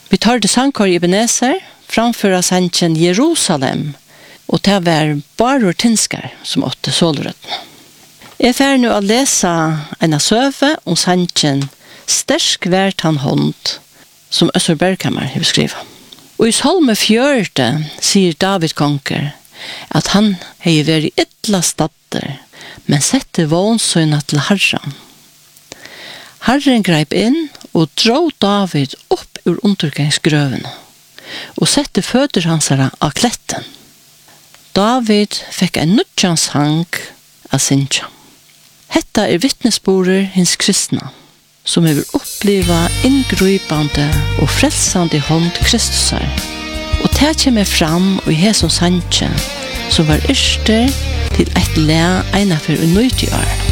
Vi tar det sangkår i Ebenezer, framføra sangen Jerusalem, og det var Barur Tinskar som åtte solrøtten. Jeg fer nå å lese en søve om sangen Stersk vært han hånd, som Øssur Berghammer har skrivet. Og i Salme 4 sier David Konker at han har vært ytla statter, men sette vånsøyna til Herren. Herren greip inn og drog David opp ur undergangsgrøvene og sette føtter hans av kletten. David fikk en nødjan sang av Sinja. Hetta vittnesborer hins kristna, som har oppleva inngrypande og frelsande hånd Kristusar. Og det kommer fram i Heson Sanche, som var yrster til et le einafer og nøyti år.